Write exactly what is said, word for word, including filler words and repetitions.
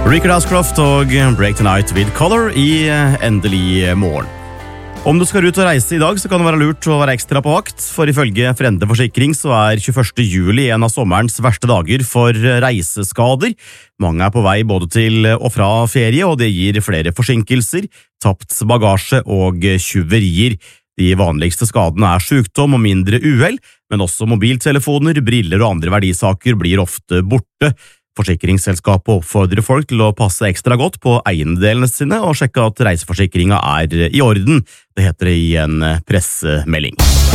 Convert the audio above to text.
Richard Ashcroft og Break the Night with Color i endelig morgen. Om du skal ut og reise i dag, så kan det være lurt å være ekstra på vakt, for ifølge Frende Forsikring så er tjueførste juli en av sommerens verste dager for reiseskader. Mange er på vei både til og fra ferie, og det gir flere forsinkelser, tapt bagasje og tjuverier. De vanligste skadene er sykdom og mindre uhell, men også mobiltelefoner, briller og andre verdisaker blir ofte borte. Forsikringsselskapet oppfordrer folk til å passe ekstra godt på eiendelene sine og sjekke at reiseforsikringen er i orden. Det heter det i en pressemelding.